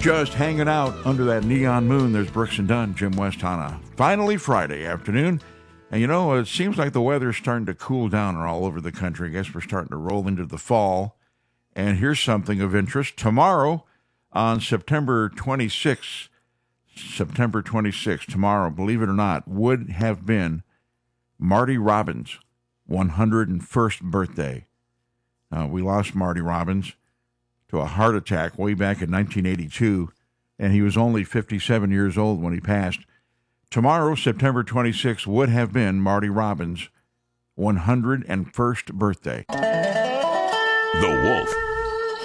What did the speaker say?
Just hanging out under that neon moon. There's Brooks and Dunn, Jim West on a finally Friday afternoon. And you know, it seems like the weather's starting to cool down all over the country. I guess we're starting to roll into the fall. And here's something of interest. Tomorrow, on September 26th, tomorrow, believe it or not, would have been Marty Robbins' 101st birthday. We lost Marty Robbins to a heart attack way back in 1982, and he was only 57 years old when he passed. Tomorrow, September 26th, would have been Marty Robbins' 101st birthday. The Wolf